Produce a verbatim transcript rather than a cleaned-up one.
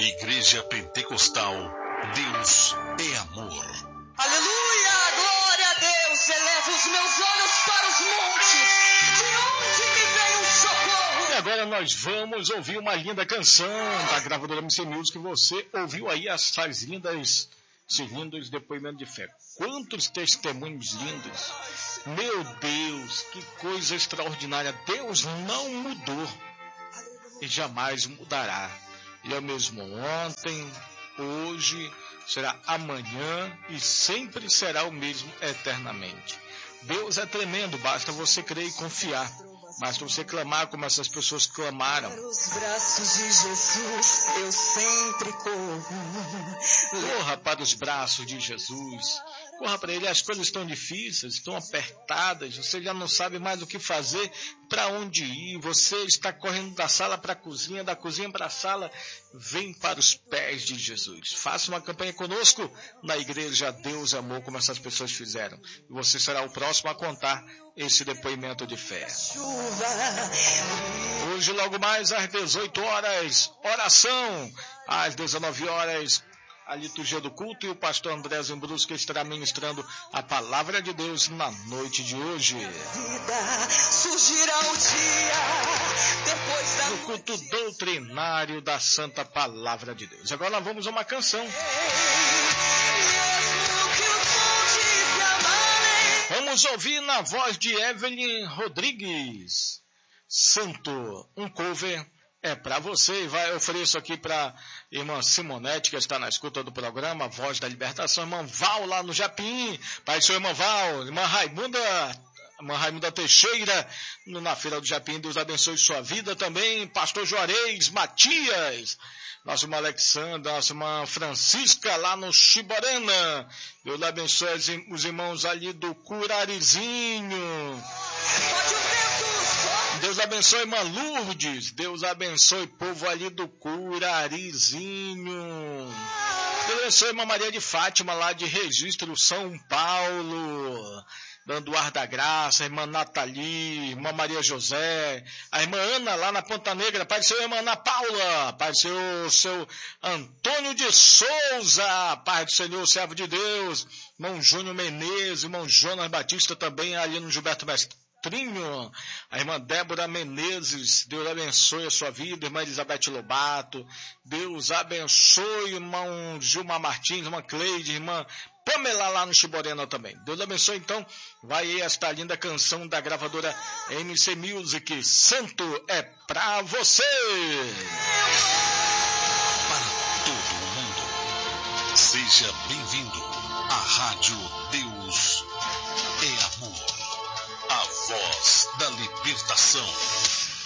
Igreja Pentecostal, Deus é amor. Aleluia, glória a Deus, elevo os meus olhos para os montes, de onde me vem o socorro? E agora nós vamos ouvir uma linda canção da gravadora M C Music. Você ouviu aí essas lindas, esses lindos depoimentos de fé. Quantos testemunhos lindos! Meu Deus, que coisa extraordinária! Deus não mudou e jamais mudará. Ele é o mesmo ontem, hoje, será amanhã e sempre será o mesmo eternamente. Deus é tremendo, basta você crer e confiar. Basta você clamar como essas pessoas clamaram. Para os braços de Jesus eu sempre corro. Corra para os braços de Jesus. Corra para ele. As coisas estão difíceis, estão apertadas. Você já não sabe mais o que fazer, para onde ir. Você está correndo da sala para a cozinha, da cozinha para a sala. Vem para os pés de Jesus. Faça uma campanha conosco na igreja Deus é Amor, como essas pessoas fizeram. E você será o próximo a contar esse depoimento de fé. Hoje, logo mais às dezoito horas, oração. Às dezenove horas, a liturgia do culto, e o pastor André Zembrusca estará ministrando a palavra de Deus na noite de hoje. No culto doutrinário da Santa Palavra de Deus. Agora nós vamos a uma canção. Vamos ouvir na voz de Evelyn Rodrigues. Santo, um cover é para você. E vai, eu ofereço aqui para irmã Simonete, que está na escuta do programa, Voz da Libertação, irmã Val lá no Japim, pai seu irmã Val, irmã Raimunda, irmã Raimunda Teixeira, na Feira do Japim. Deus abençoe sua vida também. Pastor Juarez Matias, nosso irmão Alexandre, nossa irmã Francisca lá no Chiborena. Deus abençoe os irmãos ali do Curarizinho. Deus abençoe irmã Lourdes. Deus abençoe o povo ali do Curarizinho. Deus abençoe irmã Maria de Fátima lá de Registro São Paulo. Dando ar da graça, a irmã Nathalie, irmã Maria José, a irmã Ana lá na Ponta Negra, Pai do Senhor, irmã Ana Paula, Pai do Senhor, seu Antônio de Souza, Pai do Senhor, servo de Deus, irmão Júnior Menezes, irmão Jonas Batista também ali no Gilberto Mestrinho, a irmã Débora Menezes, Deus abençoe a sua vida, irmã Elizabeth Lobato, Deus abençoe irmão Gilmar Martins, irmã Cleide, irmã Pamela lá no Chiborena também. Deus abençoe, então. Vai aí esta linda canção da gravadora M C Music. Santo é pra você. Para todo mundo, seja bem-vindo à Rádio Deus é Amor. A voz da libertação.